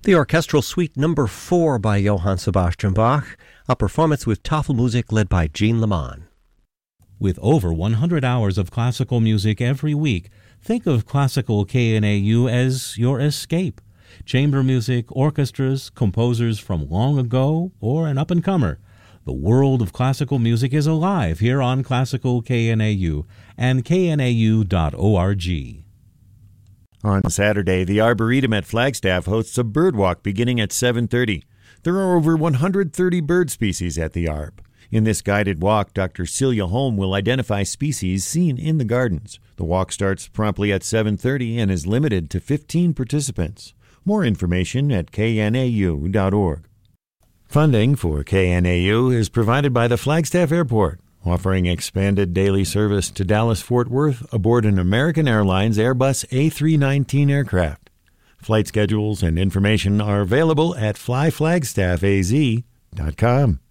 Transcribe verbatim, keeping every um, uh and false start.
The Orchestral Suite Number four by Johann Sebastian Bach, a performance with Tafelmusik led by Jean Leman. With over one hundred hours of classical music every week, think of Classical K N A U as your escape. Chamber music, orchestras, composers from long ago, or an up-and-comer. The world of classical music is alive here on Classical K N A U and K N A U dot org. On Saturday, the Arboretum at Flagstaff hosts a bird walk beginning at seven thirty. There are over one hundred thirty bird species at the Arb. In this guided walk, Doctor Celia Holm will identify species seen in the gardens. The walk starts promptly at seven thirty and is limited to fifteen participants. More information at K N A U dot org. Funding for K N A U is provided by the Flagstaff Airport, offering expanded daily service to Dallas-Fort Worth aboard an American Airlines Airbus A three nineteen aircraft. Flight schedules and information are available at fly flagstaff a z dot com.